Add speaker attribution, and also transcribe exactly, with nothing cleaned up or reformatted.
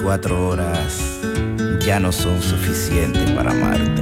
Speaker 1: veinticuatro horas ya no son suficientes para amarte.